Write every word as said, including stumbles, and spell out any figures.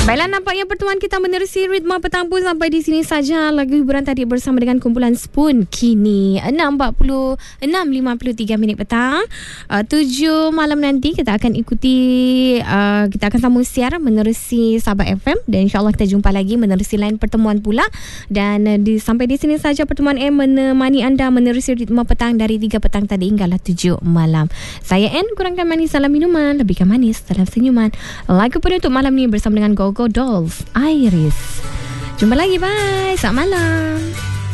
Baiklah, nampaknya pertemuan kita menerusi ritma petang pun sampai di sini saja. Lagu hiburan tadi bersama dengan kumpulan Spoon. Kini enam empat puluh enam lima puluh tiga minit petang. uh, tujuh malam nanti kita akan ikuti, uh, kita akan sambung siar menerusi Sabah F M. Dan insyaAllah kita jumpa lagi menerusi lain pertemuan pula. Dan uh, di, sampai di sini saja pertemuan M menemani anda menerusi ritma petang dari tiga petang tadi hinggalah tujuh malam. Saya N, kurangkan manis dalam minuman, lebihkan manis dalam senyuman. Lagu penutup malam ni bersama dengan Go Go Dolls, Iris. Jumpa lagi, bye. Selamat malam.